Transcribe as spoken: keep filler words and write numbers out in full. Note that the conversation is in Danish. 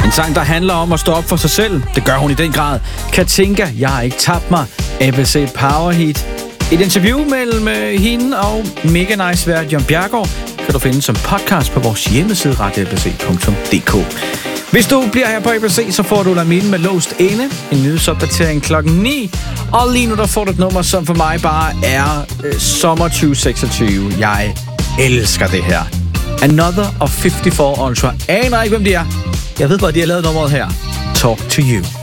En sang, der handler om at stå op for sig selv. Det gør hun i den grad. Katinka, jeg har ikke tabt mig. A B C Power Hit. Et interview mellem hende og Mega Nice vært Jørgen Bjergård kan du finde som podcast på vores hjemmeside radio a b c punktum d k. Hvis du bliver her på A B C, så får du Lamine med Låst Inde, en nyhedsopdatering klokken ni. Og lige nu der får du et nummer, som for mig bare er øh, sommer tyve seksogtyve. Jeg elsker det her. Another of fifty-four Ultra. Aner ikke, hvem de er. Jeg ved bare, de har lavet nummeret her. Talk to You.